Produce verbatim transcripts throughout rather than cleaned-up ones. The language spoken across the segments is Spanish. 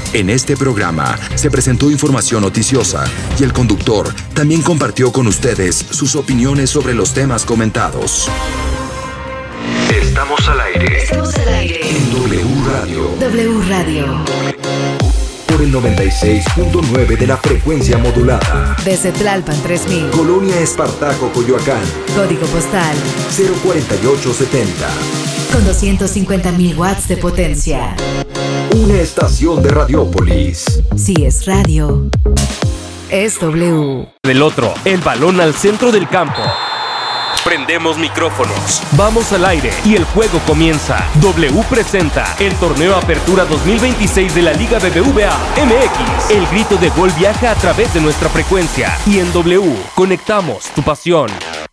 En este programa se presentó información noticiosa y el conductor también compartió con ustedes sus opiniones sobre los temas comentados. Estamos al aire. Estamos al aire. En W Radio. W Radio. Por el noventa y seis punto nueve de la frecuencia modulada. Desde Tlalpan tres mil. Colonia Espartaco, Coyoacán. Código postal cero cuarenta y ocho setenta. Con doscientos cincuenta mil watts de potencia. Una estación de Radiópolis. Si es radio, es W. Del otro, el balón al centro del campo. Prendemos micrófonos, vamos al aire y el juego comienza. W presenta el torneo Apertura dos mil veintiséis de la Liga B B V A M X. El grito de gol viaja a través de nuestra frecuencia y en W conectamos tu pasión.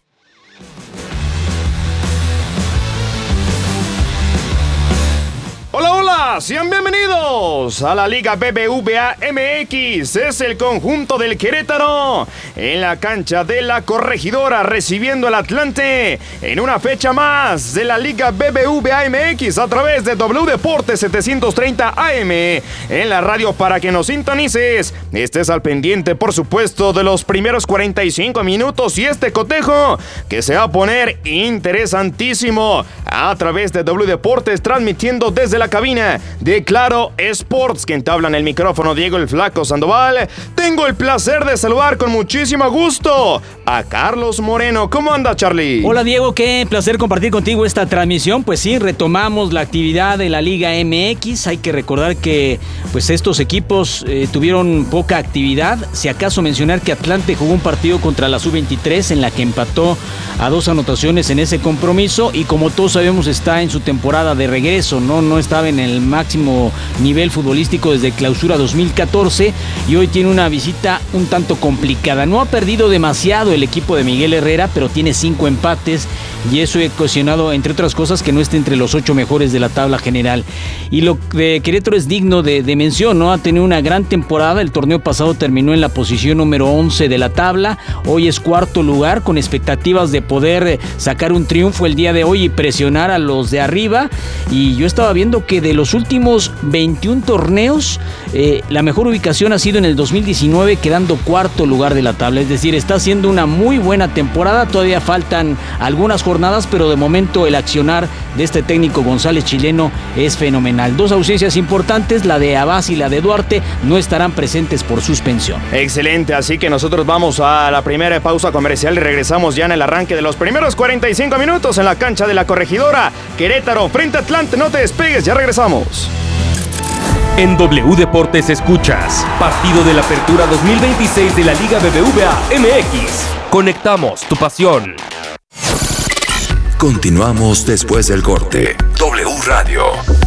Hola, hola, sean bienvenidos a la Liga B B V A M X. Es el conjunto del Querétaro en la cancha de la Corregidora recibiendo al Atlante en una fecha más de la Liga B B V A M X a través de W Deportes setecientos treinta A M en la radio para que nos sintonices. Estés al pendiente, por supuesto, de los primeros cuarenta y cinco minutos y este cotejo que se va a poner interesantísimo a través de W Deportes, transmitiendo desde la cabina de Claro Sports. Que entablan el micrófono Diego el Flaco Sandoval. Tengo el placer de saludar con muchísimo gusto a Carlos Moreno. ¿Cómo anda, Charlie? Hola, Diego, qué placer compartir contigo esta transmisión. Pues sí, retomamos la actividad de la Liga M X. Hay que recordar que pues estos equipos eh, tuvieron poca actividad. Si acaso mencionar que Atlante jugó un partido contra la sub veintitrés en la que empató a dos anotaciones en ese compromiso y como todos sabemos está en su temporada de regreso, no, no estaba en el máximo nivel futbolístico desde Clausura dos mil catorce y hoy tiene una visita un tanto complicada. No ha perdido demasiado el equipo de Miguel Herrera, pero tiene cinco empates y eso ha ocasionado, entre otras cosas, que no esté entre los ocho mejores de la tabla general. Y lo de Querétaro es digno de, de mención, ¿no? Ha tenido una gran temporada, el torneo pasado terminó en la posición número once de la tabla, hoy es cuarto lugar con expectativas de poder sacar un triunfo el día de hoy y presionar a los de arriba. Y yo estaba viendo que de los últimos veintiún torneos, eh, la mejor ubicación ha sido en el dos mil diecinueve, quedando cuarto lugar de la tabla, es decir, está haciendo una muy buena temporada. Todavía faltan algunas jornadas, pero de momento el accionar de este técnico González chileno es fenomenal. Dos ausencias importantes, la de Abbas y la de Duarte, no estarán presentes por suspensión. Excelente, así que nosotros vamos a la primera pausa comercial y regresamos ya en el arranque de los primeros cuarenta y cinco minutos en la cancha de la Corregidora. Querétaro frente a Atlante, no te despegues, ya regresamos. En W Deportes escuchas partido de la Apertura dos mil veintiséis de la Liga B B V A M X. Conectamos tu pasión. Continuamos después del corte. W Radio.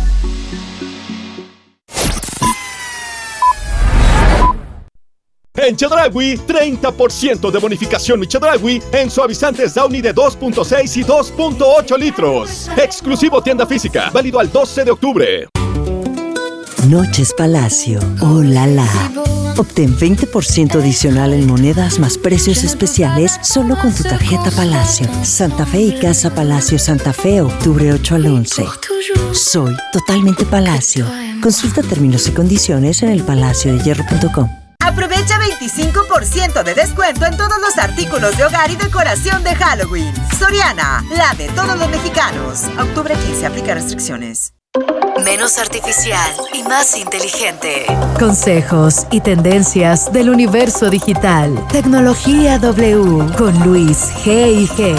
En Chedraui, treinta por ciento de bonificación Chedraui en suavizantes Downy de dos punto seis y dos punto ocho litros. Exclusivo tienda física, válido al doce de octubre. Noches Palacio, oh la la. Obtén veinte por ciento adicional en monedas más precios especiales solo con tu tarjeta Palacio. Santa Fe y Casa Palacio Santa Fe, octubre ocho al once. Soy totalmente Palacio. Consulta términos y condiciones en el palacio de hierro punto com. Aprovecha veinticinco por ciento de descuento en todos los artículos de hogar y decoración de Halloween. Soriana, la de todos los mexicanos. Octubre quince, aplica restricciones. Menos artificial y más inteligente. Consejos y tendencias del universo digital. Tecnología W con Luis G y G.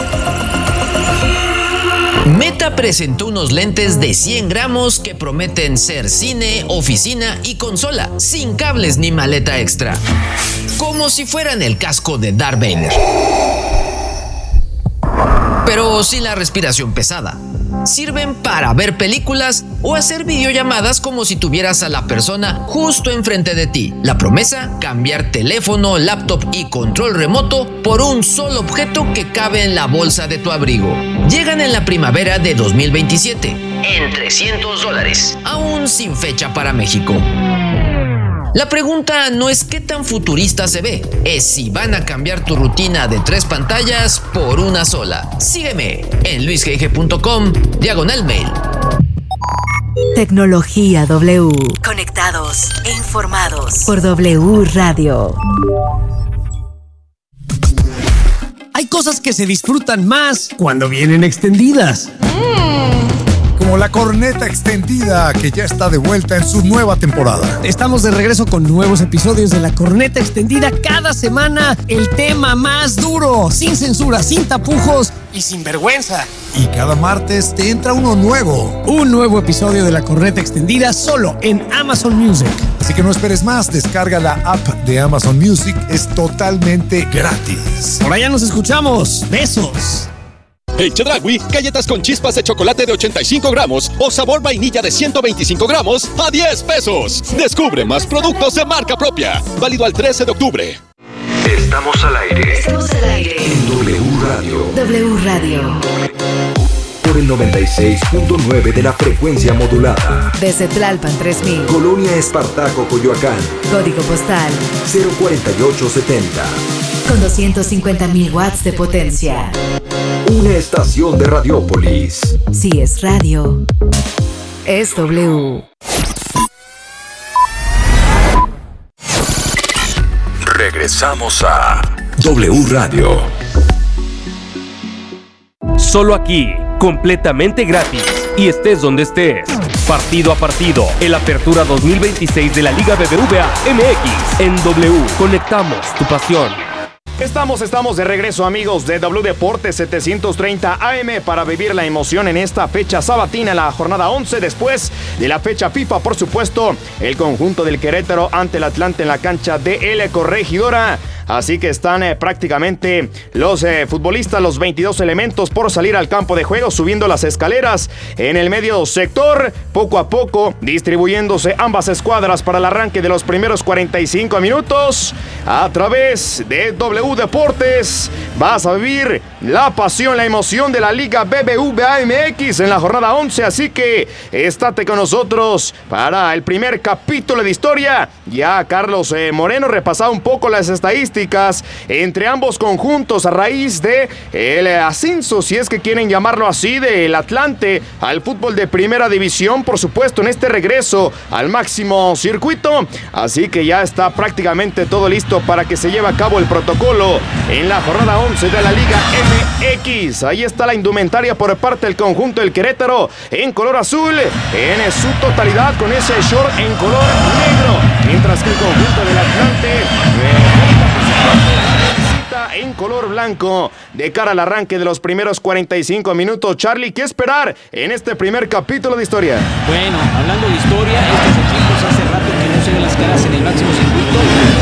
Meta presentó unos lentes de cien gramos que prometen ser cine, oficina y consola, sin cables ni maleta extra. Como si fueran el casco de Darth Vader. Pero sin la respiración pesada. Sirven para ver películas o hacer videollamadas como si tuvieras a la persona justo enfrente de ti. La promesa: cambiar teléfono, laptop y control remoto por un solo objeto que cabe en la bolsa de tu abrigo. Llegan en la primavera de dos mil veintisiete en trescientos dólares, aún sin fecha para México. La pregunta no es qué tan futurista se ve, es si van a cambiar tu rutina de tres pantallas por una sola. Sígueme en luis g g punto com, diagonal mail. Tecnología W conectados e informados por W Radio. Hay cosas que se disfrutan más cuando vienen extendidas. Mm. Como la corneta extendida, que ya está de vuelta en su nueva temporada. Estamos de regreso con nuevos episodios de la corneta extendida cada semana. El tema más duro, sin censura, sin tapujos y sin vergüenza. Y cada martes te entra uno nuevo. Un nuevo episodio de la corneta extendida solo en Amazon Music. Así que no esperes más, descarga la app de Amazon Music, es totalmente gratis. Por allá nos escuchamos. Besos. En Chedraui, galletas con chispas de chocolate de ochenta y cinco gramos o sabor vainilla de ciento veinticinco gramos a diez pesos. Descubre más productos de marca propia. Válido al trece de octubre. Estamos al aire. Estamos al aire. En W Radio. W Radio. Por el noventa y seis punto nueve de la frecuencia modulada. Desde Tlalpan tres mil. Colonia Espartaco, Coyoacán. Código postal cero cuarenta y ocho setenta. Con doscientos cincuenta mil watts de potencia. Una estación de Radiópolis. Si es radio, es W. Regresamos a W Radio. Solo aquí, completamente gratis, y estés donde estés. Partido a partido, el Apertura dos mil veintiséis de la Liga B B V A M X. En W, conectamos tu pasión. Estamos, estamos de regreso, amigos de W Deportes setecientos treinta A M, para vivir la emoción en esta fecha sabatina, la jornada once, después de la fecha FIFA, por supuesto, el conjunto del Querétaro ante el Atlante en la cancha de El Corregidora. Así que están eh, prácticamente los eh, futbolistas, los veintidós elementos por salir al campo de juego, subiendo las escaleras en el medio sector, poco a poco distribuyéndose ambas escuadras para el arranque de los primeros cuarenta y cinco minutos. A través de W Deportes vas a vivir la pasión, la emoción de la Liga B B V A M X en la jornada once, así que estate con nosotros para el primer capítulo de historia. Ya Carlos eh, Moreno repasaba un poco las estadísticas entre ambos conjuntos a raíz de el ascenso, si es que quieren llamarlo así, del Atlante al fútbol de primera división, por supuesto, en este regreso al máximo circuito. Así que ya está prácticamente todo listo para que se lleve a cabo el protocolo en la jornada once de la Liga M X. Ahí está la indumentaria por parte del conjunto del Querétaro en color azul, en su totalidad, con ese short en color negro, mientras que el conjunto del Atlante eh, en color blanco de cara al arranque de los primeros cuarenta y cinco minutos. Charlie, ¿qué esperar en este primer capítulo de historia? Bueno, hablando de historia, estos equipos hace rato que no se ven las caras en el máximo circuito.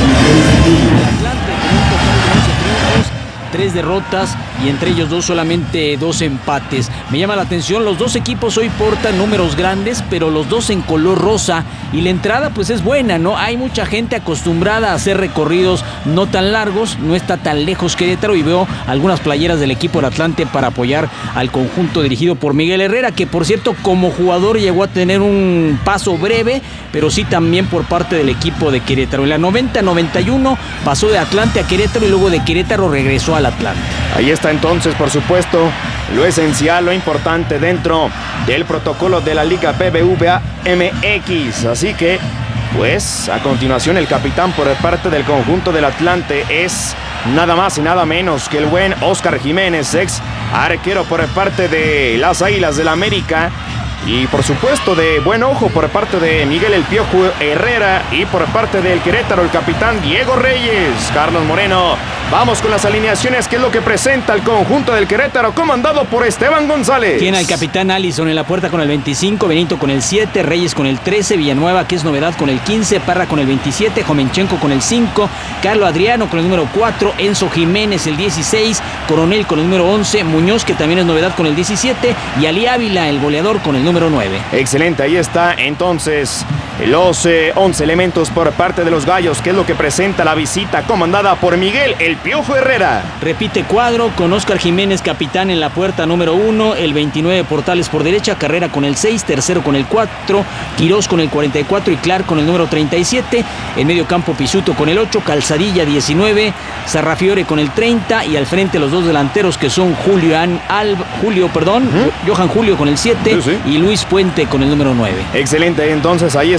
El Atlante con un total de once triunfos, tres derrotas y entre ellos dos solamente dos empates. Me llama la atención, los dos equipos hoy portan números grandes, pero los dos en color rosa, y la entrada pues es buena, ¿no? Hay mucha gente acostumbrada a hacer recorridos no tan largos, no está tan lejos Querétaro, y veo algunas playeras del equipo del Atlante para apoyar al conjunto dirigido por Miguel Herrera, que por cierto como jugador llegó a tener un paso breve, pero sí también por parte del equipo de Querétaro. En la noventa noventa y uno pasó de Atlante a Querétaro y luego de Querétaro regresó al Atlante. Ahí está entonces, por supuesto, lo esencial, lo importante dentro del protocolo de la Liga B B V A M X. Así que, pues, a continuación el capitán por parte del conjunto del Atlante es nada más y nada menos que el buen Oscar Jiménez, ex arquero por parte de las Águilas del América. Y por supuesto de buen ojo por parte de Miguel El Piojo Herrera, y por parte del Querétaro el capitán Diego Reyes. Carlos Moreno, vamos con las alineaciones, que es lo que presenta el conjunto del Querétaro, comandado por Esteban González. Tiene al capitán Allison en la puerta con el veinticinco, Benito con el siete, Reyes con el trece, Villanueva, que es novedad, con el quince, Parra con el veintisiete, Jomenchenko con el cinco, Carlos Adriano con el número cuatro, Enzo Jiménez el dieciséis, Coronel con el número once, Muñoz, que también es novedad, con el diecisiete, y Ali Ávila, el goleador, con el número nueve. Excelente, ahí está entonces los eh, once elementos por parte de los Gallos, que es lo que presenta la visita comandada por Miguel El Piojo Herrera. Repite cuadro con Oscar Jiménez, capitán, en la puerta número uno, el veintinueve, Portales por derecha, Carrera con el seis, Tercero con el cuatro, Quirós con el cuarenta y cuatro y Clark con el número treinta y siete, en medio campo Pisuto con el ocho, Calzadilla diecinueve, Sarrafiore con el treinta, y al frente los dos delanteros, que son Julio, Alba, Julio perdón, ¿Mm? Johan Julio con el siete, sí, sí. y Luis Puente con el número nueve. Excelente, entonces ahí está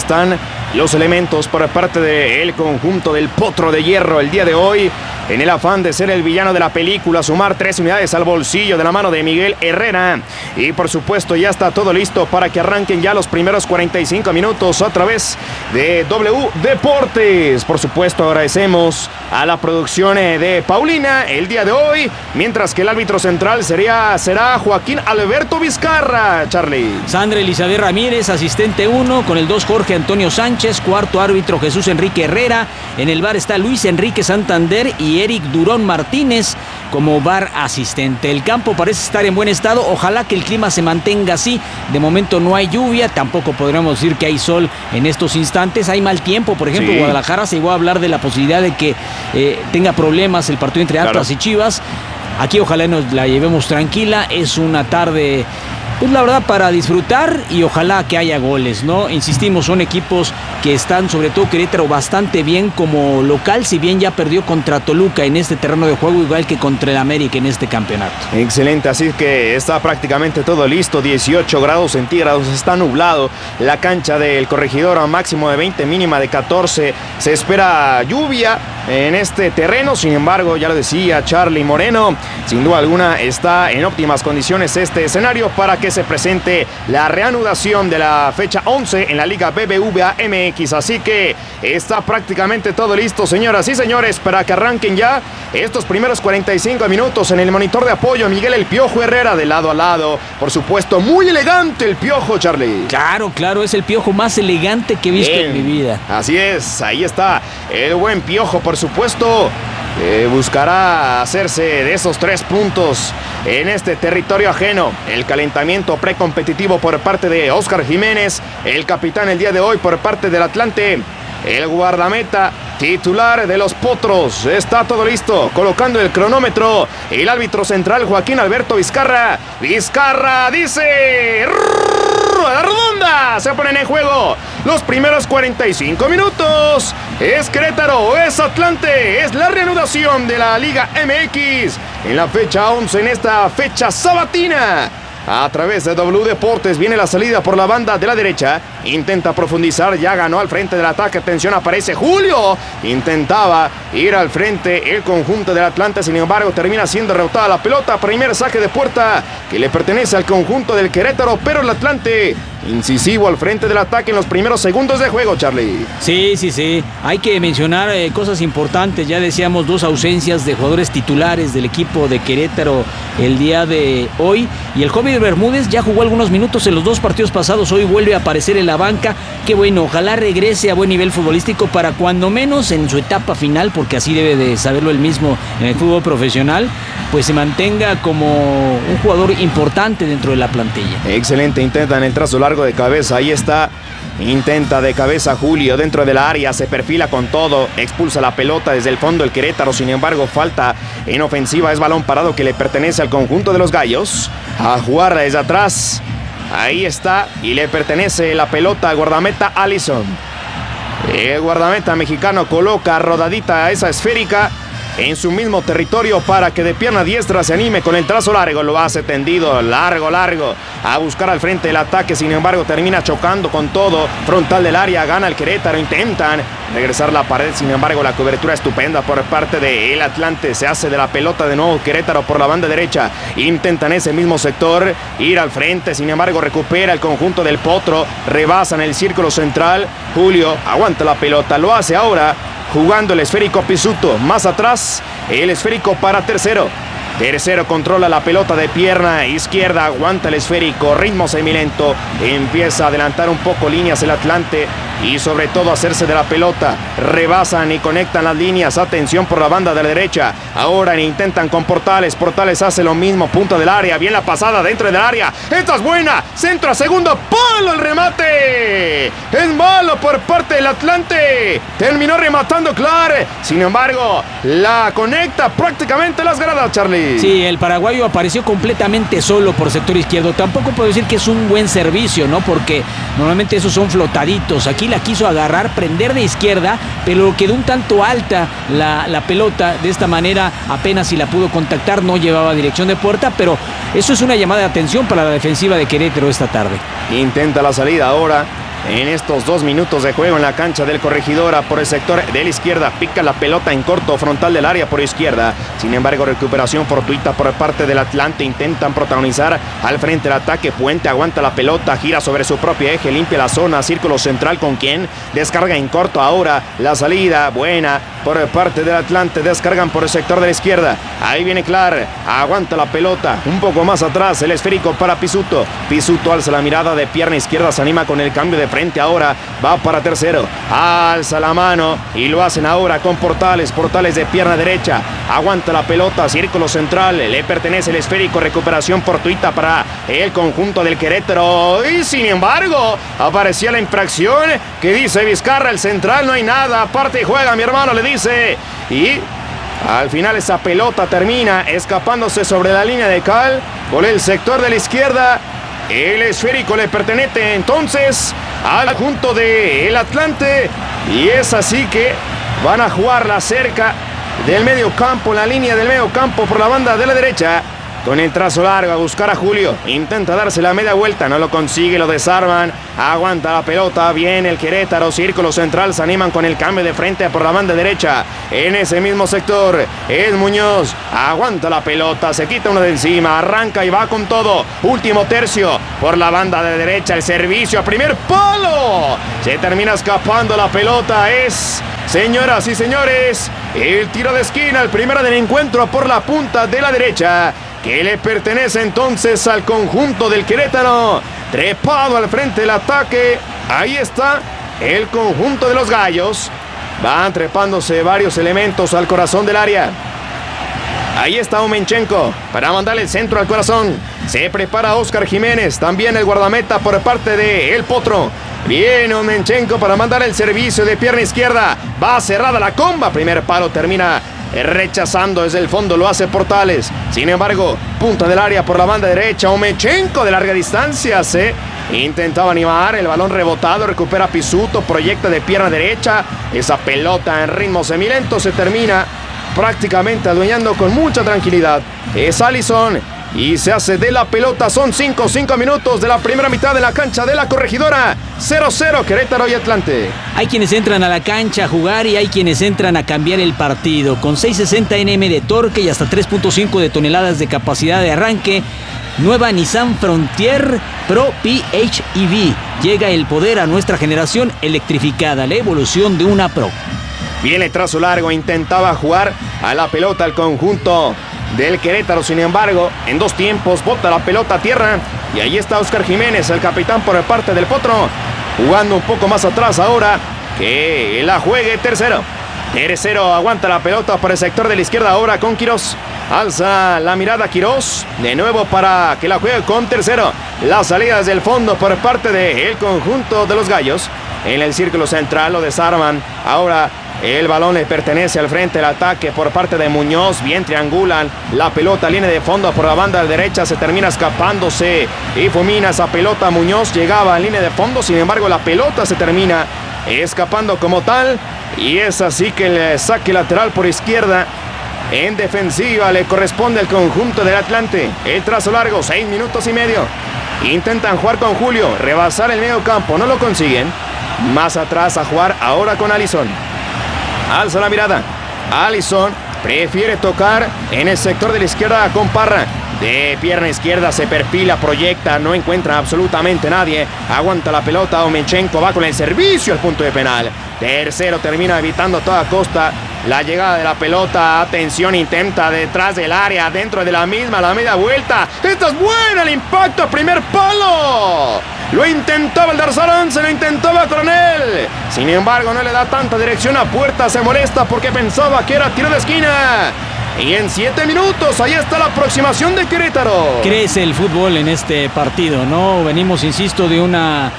están los elementos por parte del conjunto del Potro de Hierro el día de hoy. En el afán de ser el villano de la película, sumar tres unidades al bolsillo de la mano de Miguel Herrera. Y por supuesto ya está todo listo para que arranquen ya los primeros cuarenta y cinco minutos a través de W Deportes. Por supuesto agradecemos a la producción de Paulina el día de hoy, mientras que el árbitro central sería, será Joaquín Alberto Vizcarra, Charlie. Sandra Elizabeth Ramírez, asistente uno, con el dos Jorge Antonio Sánchez, cuarto árbitro Jesús Enrique Herrera, en el V A R está Luis Enrique Santander y Eric Durón Martínez como V A R asistente. El campo parece estar en buen estado, ojalá que el clima se mantenga así. De momento no hay lluvia, tampoco podríamos decir que hay sol en estos instantes, hay mal tiempo. Por ejemplo, sí. Guadalajara se llegó a hablar de la posibilidad de que eh, tenga problemas el partido entre Atlas claro. y Chivas. Aquí ojalá nos la llevemos tranquila, es una tarde, pues la verdad, para disfrutar y ojalá que haya goles, ¿no? Insistimos, son equipos que están, sobre todo Querétaro, bastante bien como local, si bien ya perdió contra Toluca en este terreno de juego, igual que contra el América en este campeonato. Excelente, así que está prácticamente todo listo, dieciocho grados centígrados, está nublado la cancha del Corregidor, a máximo de veinte, mínima de catorce, se espera lluvia en este terreno, sin embargo, ya lo decía Charlie Moreno, sin duda alguna está en óptimas condiciones este escenario para que se presente la reanudación de la fecha once en la Liga B B V A M X, así que está prácticamente todo listo, señoras y señores, para que arranquen ya estos primeros cuarenta y cinco minutos. En el monitor de apoyo, Miguel El Piojo Herrera de lado a lado, por supuesto, muy elegante el Piojo, Charlie. Claro, claro, es el Piojo más elegante que he visto Bien. en mi vida. Así es, ahí está el buen Piojo, por supuesto. Eh, buscará hacerse de esos tres puntos en este territorio ajeno. El calentamiento precompetitivo por parte de Óscar Jiménez, el capitán el día de hoy por parte del Atlante, el guardameta titular de los Potros. Está todo listo, colocando el cronómetro el árbitro central Joaquín Alberto Vizcarra. Vizcarra dice... La redonda, se ponen en juego los primeros cuarenta y cinco minutos. Es Querétaro, es Atlante, es la reanudación de la Liga M X en la fecha once, en esta fecha sabatina. A través de W Deportes viene la salida por la banda de la derecha. Intenta profundizar, ya ganó al frente del ataque. Atención, aparece Julio. Intentaba ir al frente el conjunto del Atlante. Sin embargo, termina siendo rebotada la pelota. Primer saque de puerta que le pertenece al conjunto del Querétaro. Pero el Atlante incisivo al frente del ataque en los primeros segundos de juego, Charlie. Sí, sí, sí. Hay que mencionar eh, cosas importantes. Ya decíamos, dos ausencias de jugadores titulares del equipo de Querétaro el día de hoy. Y el joven Bermúdez ya jugó algunos minutos en los dos partidos pasados. Hoy vuelve a aparecer en la banca. Qué bueno, ojalá regrese a buen nivel futbolístico para cuando menos en su etapa final, porque así debe de saberlo él mismo en el fútbol profesional, pues se mantenga como un jugador importante dentro de la plantilla. Excelente, intentan el trazo largo de cabeza, ahí está. Intenta de cabeza Julio dentro del área, se perfila con todo, expulsa la pelota desde el fondo el Querétaro, sin embargo falta en ofensiva, es balón parado que le pertenece al conjunto de los Gallos. A jugar desde atrás, ahí está, y le pertenece la pelota al guardameta Allison. El guardameta mexicano coloca rodadita esa esférica en su mismo territorio para que de pierna diestra se anime con el trazo largo. Lo hace tendido, largo, largo, a buscar al frente el ataque. Sin embargo, termina chocando con todo. Frontal del área, gana el Querétaro. Intentan regresar la pared. Sin embargo, la cobertura estupenda por parte del Atlante. Se hace de la pelota de nuevo Querétaro por la banda derecha. Intentan ese mismo sector ir al frente. Sin embargo, recupera el conjunto del Potro. Rebasan el círculo central. Julio aguanta la pelota. Lo hace ahora jugando el esférico Pisuto. Más atrás, el esférico para Tercero. Tercero controla la pelota de pierna izquierda, aguanta el esférico, ritmo semilento, empieza a adelantar un poco líneas el Atlante y sobre todo hacerse de la pelota. Rebasan y conectan las líneas, atención por la banda de la derecha. Ahora intentan con Portales, Portales hace lo mismo, punta del área, bien la pasada dentro del área. Esta es buena, centro a segundo palo, el remate. Es malo por parte del Atlante. Terminó rematando Clar, sin embargo, la conecta prácticamente las gradas, Charlie. Sí, el paraguayo apareció completamente solo por sector izquierdo. Tampoco puedo decir que es un buen servicio, ¿no? Porque normalmente esos son flotaditos. Aquí la quiso agarrar, prender de izquierda, pero quedó un tanto alta la, la pelota. De esta manera apenas si la pudo contactar, no llevaba dirección de puerta, pero eso es una llamada de atención para la defensiva de Querétaro esta tarde. Intenta la salida ahora en estos dos minutos de juego en la cancha del Corregidora por el sector de la izquierda. Pica la pelota en corto, frontal del área por izquierda. Sin embargo, recuperación fortuita por parte del Atlante. Intentan protagonizar al frente el ataque. Puente aguanta la pelota, gira sobre su propio eje, limpia la zona, círculo central con quien descarga en corto ahora. La salida buena por parte del Atlante. Descargan por el sector de la izquierda. Ahí viene Clar, aguanta la pelota. Un poco más atrás, el esférico para Pisuto. Pisuto alza la mirada de pierna izquierda, se anima con el cambio de frente ahora. Va para tercero, alza la mano y lo hacen ahora con Portales. Portales de pierna derecha, aguanta la pelota, círculo central, le pertenece el esférico. Recuperación fortuita para el conjunto del Querétaro. Y sin embargo, aparecía la infracción que dice Vizcarra, el central, no hay nada. Aparte juega, mi hermano, le dice. Y al final esa pelota termina escapándose sobre la línea de cal por el sector de la izquierda. El esférico le pertenece entonces al conjunto del Atlante. Y es así que van a jugarla cerca del medio campo, la línea del medio campo por la banda de la derecha. Con el trazo largo a buscar a Julio. Intenta darse la media vuelta, no lo consigue, lo desarman. Aguanta la pelota, viene el Querétaro, círculo central, se animan con el cambio de frente por la banda derecha. En ese mismo sector es Muñoz, aguanta la pelota, se quita uno de encima, arranca y va con todo. Último tercio por la banda de derecha, el servicio a primer palo. Se termina escapando la pelota, es, señoras y señores, el tiro de esquina, el primero del encuentro por la punta de la derecha, que le pertenece entonces al conjunto del Querétaro. Trepado al frente del ataque. Ahí está el conjunto de los Gallos. Van trepándose varios elementos al corazón del área. Ahí está Omenchenko para mandarle el centro al corazón. Se prepara Oscar Jiménez. También el guardameta por parte de El Potro. Viene Omenchenko para mandar el servicio de pierna izquierda. Va cerrada la comba. Primer palo, termina rechazando desde el fondo, lo hace Portales. Sin embargo, punta del área por la banda derecha. Omenchenko de larga distancia se intentaba animar, el balón rebotado, recupera Pisuto, proyecta de pierna derecha. Esa pelota en ritmo semilento se termina prácticamente adueñando con mucha tranquilidad. Es Allison y se hace de la pelota. Son cinco minutos de la primera mitad de la cancha de la Corregidora. cero cero Querétaro y Atlante. Hay quienes entran a la cancha a jugar y hay quienes entran a cambiar el partido. Con seiscientos sesenta Nm de torque y hasta tres punto cinco de toneladas de capacidad de arranque, nueva Nissan Frontier Pro P H E V. Llega el poder a nuestra generación electrificada, la evolución de una Pro. Viene trazo largo, intentaba jugar a la pelota al conjunto del Querétaro. Sin embargo, en dos tiempos bota la pelota a tierra. Y ahí está Oscar Jiménez, el capitán por parte del Potro, jugando un poco más atrás ahora. Que la juegue tercero. Tercero aguanta la pelota por el sector de la izquierda ahora con Quirós. Alza la mirada Quirós. De nuevo para que la juegue con tercero. La salida desde el fondo por parte del conjunto de los Gallos. En el círculo central lo desarman. Ahora el balón le pertenece al frente del ataque por parte de Muñoz. Bien triangulan la pelota, línea de fondo por la banda derecha. Se termina escapándose y fulmina esa pelota. Muñoz llegaba en línea de fondo. Sin embargo, la pelota se termina escapando como tal. Y es así que el saque lateral por izquierda en defensiva le corresponde al conjunto del Atlante. El trazo largo, seis minutos y medio. Intentan jugar con Julio, rebasar el medio campo, no lo consiguen. Más atrás a jugar ahora con Allison. Alza la mirada. Allison prefiere tocar en el sector de la izquierda con Parra. De pierna izquierda se perfila, proyecta, no encuentra absolutamente nadie. Aguanta la pelota, Omenchenko va con el servicio al punto de penal. Tercero termina evitando a toda costa la llegada de la pelota. Atención, intenta detrás del área, dentro de la misma, la media vuelta. ¡Esta es buena! El impacto, primer palo. Lo intentaba el Darzarán, se lo intentaba Coronel. Sin embargo, no le da tanta dirección a puerta. Se molesta porque pensaba que era tiro de esquina. Y en siete minutos, ahí está la aproximación de Querétaro. Crece el fútbol en este partido, ¿no? Venimos, insisto, de una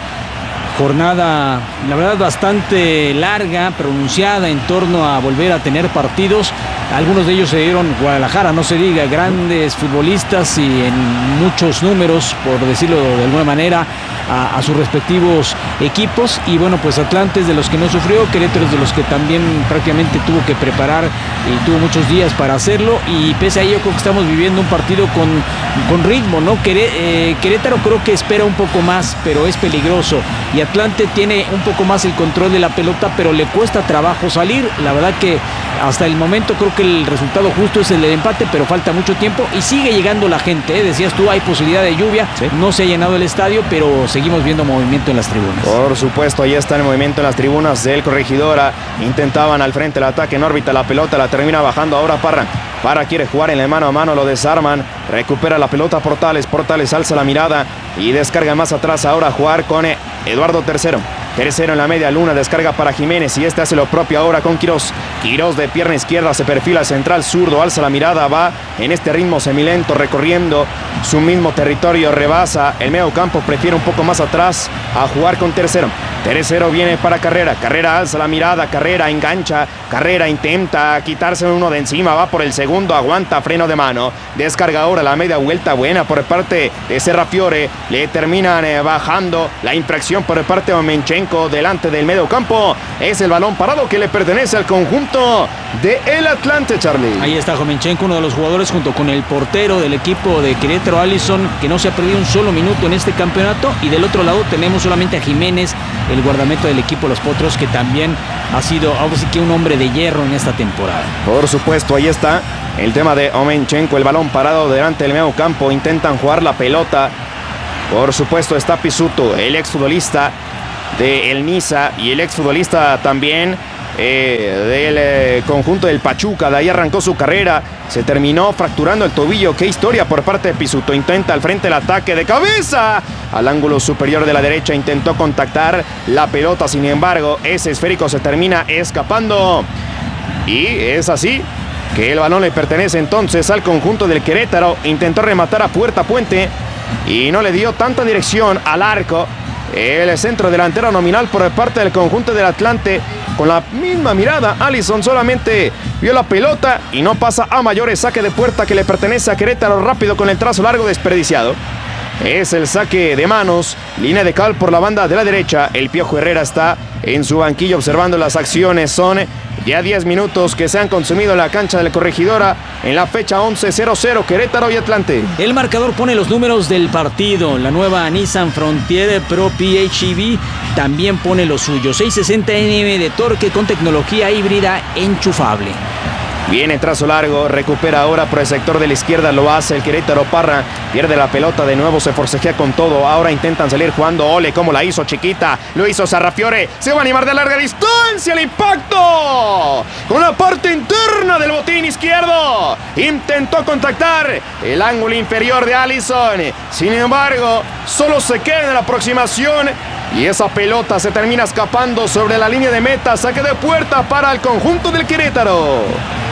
jornada, la verdad, bastante larga, pronunciada en torno a volver a tener partidos. Algunos de ellos se dieron Guadalajara, no se diga, grandes futbolistas y en muchos números, por decirlo de alguna manera. a, a sus respectivos equipos. Y bueno, pues Atlante es de los que no sufrió, Querétaro es de los que también prácticamente tuvo que preparar y tuvo muchos días para hacerlo. Y pese a ello, creo que estamos viviendo un partido con, con ritmo, ¿no? Queré, eh, Querétaro creo que espera un poco más, pero es peligroso. Y Atlante tiene un poco más el control de la pelota, pero le cuesta trabajo salir. La verdad que hasta el momento creo que el resultado justo es el del empate, pero falta mucho tiempo y sigue llegando la gente, ¿eh? Decías tú, hay posibilidad de lluvia, ¿sí? No se ha llenado el estadio, pero seguimos viendo movimiento en las tribunas. Por supuesto, ahí está el movimiento en las tribunas del Corregidora. Intentaban al frente el ataque en órbita, la pelota la termina bajando ahora Parra. Parra quiere jugar en el mano a mano, lo desarman, recupera la pelota Portales, Portales alza la mirada y descarga más atrás ahora a jugar con Eduardo Tercero. Tercero en la media luna, descarga para Jiménez y este hace lo propio ahora con Quirós. Quirós de pierna izquierda se perfila central zurdo, alza la mirada, va en este ritmo semilento recorriendo su mismo territorio, rebasa el medio campo, prefiere un poco más atrás a jugar con Tercero. Tercero viene para Carrera, Carrera alza la mirada, Carrera engancha, Carrera intenta quitarse uno de encima, va por el segundo, aguanta, freno de mano, descarga ahora la media vuelta buena por parte de Serrafiore, le terminan eh, bajando la infracción por parte de Omenchenko delante del medio campo, es el balón parado que le pertenece al conjunto de el Atlante, Charlie. Ahí está Omenchenko, uno de los jugadores junto con el portero del equipo de Querétaro, Allison, que no se ha perdido un solo minuto en este campeonato, y del otro lado tenemos solamente a Jiménez, el guardameta del equipo Los Potros, que también ha sido, ahora sí que un hombre de hierro en esta temporada. Por supuesto, ahí está el tema de Omenchenko, el balón parado delante del medio campo, intentan jugar la pelota. Por supuesto está Pisuto, el exfutbolista de el Niza y el exfutbolista también eh, del eh, conjunto del Pachuca. De ahí arrancó su carrera, se terminó fracturando el tobillo. Qué historia por parte de Pisuto. Intenta al frente el ataque de cabeza al ángulo superior de la derecha, intentó contactar la pelota, sin embargo ese esférico se termina escapando y es así que el balón le pertenece entonces al conjunto del Querétaro. Intentó rematar a puerta puente y no le dio tanta dirección al arco. El centro delantero nominal por parte del conjunto del Atlante, con la misma mirada, Allison solamente vio la pelota y no pasa a mayores. Saque de puerta que le pertenece a Querétaro, rápido con el trazo largo desperdiciado. Es el saque de manos, línea de cal por la banda de la derecha. El Piojo Herrera está en su banquillo observando las acciones. Son ya diez minutos que se han consumido en la cancha del Corregidora en la fecha once, cero cero, Querétaro y Atlante. El marcador pone los números del partido. La nueva Nissan Frontier Pro P H E V también pone los suyos. seiscientos sesenta newton de torque con tecnología híbrida enchufable. Viene trazo largo, recupera ahora por el sector de la izquierda, lo hace el Querétaro. Parra pierde la pelota de nuevo, se forcejea con todo. Ahora intentan salir jugando. Ole, como la hizo chiquita, lo hizo Sarrafiore. Se va a animar de larga distancia, el impacto con la parte interna del botín izquierdo. Intentó contactar el ángulo inferior de Allison, sin embargo solo se queda en la aproximación y esa pelota se termina escapando sobre la línea de meta. Saque de puerta para el conjunto del Querétaro.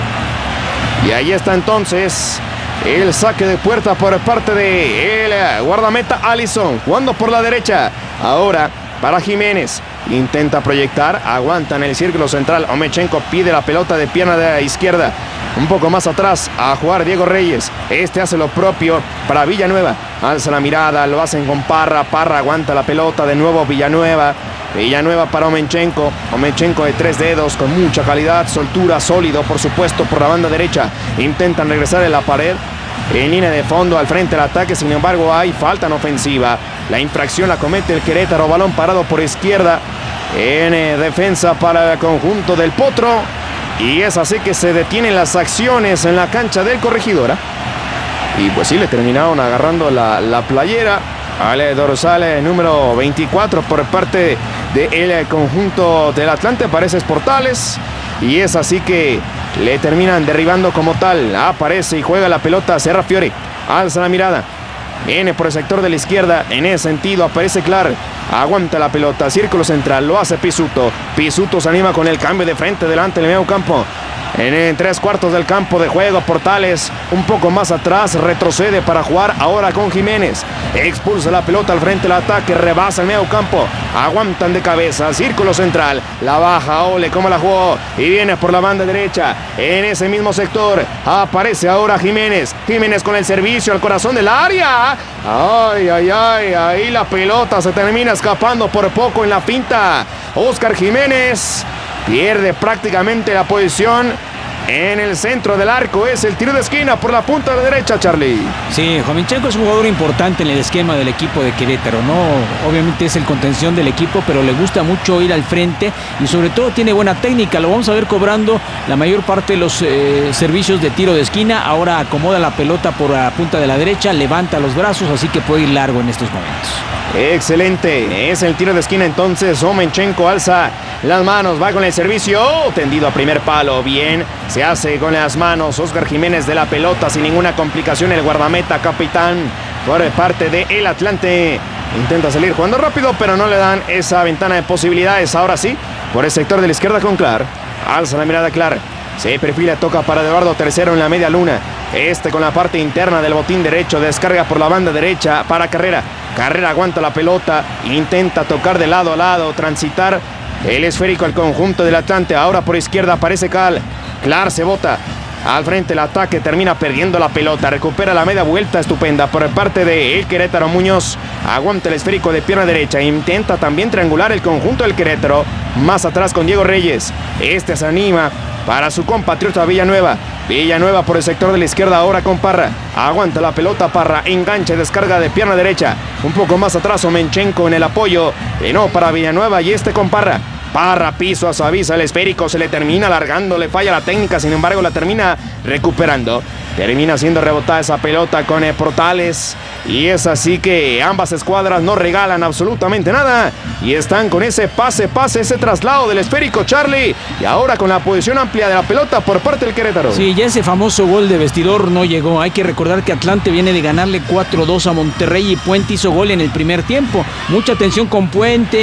Y ahí está entonces el saque de puerta por parte de el guardameta Allison, jugando por la derecha. Ahora para Jiménez, intenta proyectar, aguanta en el círculo central. Omenchenko pide la pelota de pierna de la izquierda, un poco más atrás a jugar Diego Reyes. Este hace lo propio para Villanueva, alza la mirada, lo hacen con Parra. Parra aguanta la pelota de nuevo. Villanueva Villanueva para Omenchenko. Omenchenko de tres dedos con mucha calidad, soltura, sólido por supuesto por la banda derecha. Intentan regresar en la pared, en línea de fondo al frente del ataque, sin embargo hay falta en ofensiva. La infracción la comete el Querétaro, balón parado por izquierda en eh, defensa para el conjunto del Potro. Y es así que se detienen las acciones en la cancha del Corregidora. Y pues sí, le terminaron agarrando la, la playera al dorsal número veinticuatro por parte del conjunto del Atlante, parece Portales. Y es así que le terminan derribando como tal. Aparece y juega la pelota Serrafiore, alza la mirada, viene por el sector de la izquierda. En ese sentido aparece Clar, aguanta la pelota, círculo central, lo hace Pisuto. Pisuto se anima con el cambio de frente delante del medio campo. En, en tres cuartos del campo de juego, Portales un poco más atrás, retrocede para jugar ahora con Jiménez. Expulsa la pelota al frente del ataque, rebasa el medio campo, aguantan de cabeza, círculo central, la baja Ole, como la jugó, y viene por la banda derecha. En ese mismo sector aparece ahora Jiménez, Jiménez con el servicio al corazón del área. Ay, ay, ay, ahí la pelota se termina escapando por poco en la pinta. Oscar Jiménez pierde prácticamente la posición en el centro del arco. Es el tiro de esquina por la punta de la derecha, Charlie. Sí, Jovinchenko es un jugador importante en el esquema del equipo de Querétaro, ¿no? Obviamente es el contención del equipo, pero le gusta mucho ir al frente y sobre todo tiene buena técnica. Lo vamos a ver cobrando la mayor parte de los eh, servicios de tiro de esquina. Ahora acomoda la pelota por la punta de la derecha, levanta los brazos, así que puede ir largo en estos momentos. Excelente, es el tiro de esquina entonces. Jovinchenko alza las manos, va con el servicio, oh, tendido a primer palo, bien, se hace con las manos Oscar Jiménez de la pelota sin ninguna complicación. El guardameta capitán por parte de el Atlante intenta salir jugando rápido, pero no le dan esa ventana de posibilidades. Ahora sí, por el sector de la izquierda con Clar, alza la mirada Clar, se perfila, toca para Eduardo Tercero en la media luna. Este con la parte interna del botín derecho, descarga por la banda derecha para Carrera. Carrera aguanta la pelota, intenta tocar de lado a lado, transitar el esférico al conjunto del Atlante. Ahora por izquierda aparece Cal. Clar se bota al frente el ataque, termina perdiendo la pelota, recupera la media vuelta estupenda por parte de el Querétaro. Muñoz aguanta el esférico de pierna derecha, intenta también triangular el conjunto del Querétaro. Más atrás con Diego Reyes, este se anima para su compatriota Villanueva. Villanueva por el sector de la izquierda ahora con Parra. Aguanta la pelota Parra, engancha y descarga de pierna derecha. Un poco más atrás Omenchenko en el apoyo. Y no para Villanueva y este con Parra. Parra, piso, suaviza el esférico, se le termina alargando, le falla la técnica, sin embargo la termina recuperando. Termina siendo rebotada esa pelota con eh, Portales. Y es así que ambas escuadras no regalan absolutamente nada. Y están con ese pase, pase, ese traslado del esférico, Charlie. Y ahora con la posición amplia de la pelota por parte del Querétaro. Sí, ya ese famoso gol de vestidor no llegó. Hay que recordar que Atlante viene de ganarle cuatro dos a Monterrey y Puente hizo gol en el primer tiempo. Mucha atención con Puente.